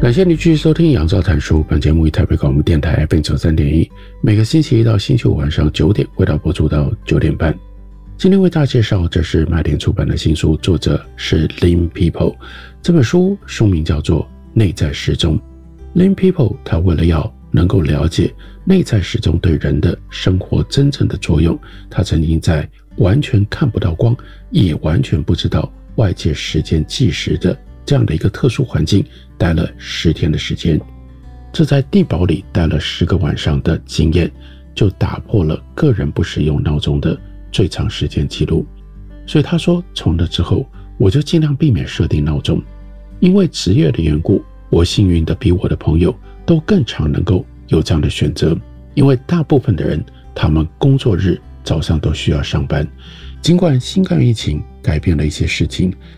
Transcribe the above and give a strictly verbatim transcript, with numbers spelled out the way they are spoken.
感谢你继续收听杨照谈书，本节目以台北广播电台 F M 九十三点一，每个星期一到星期五晚上九点为大家播出到九点半。今天为大家介绍，这是麦田出版的新书，作者是 Lin People。这本书书名叫做《内在时钟》。Lin People 他为了要能够了解内在时钟对人的生活真正的作用，他曾经在完全看不到光，也完全不知道外界时间计时的这样的一个特殊环境待了十天的时间。这在地堡里待了十个晚上的经验，就打破了个人不使用闹钟的最长时间记录。所以他说，从那之后我就尽量避免设定闹钟，因为职业的缘故，我幸运的比我的朋友都更常能够有这样的选择。因为大部分的人他们工作日早上都需要上班，尽管新冠疫情改变了一些事情，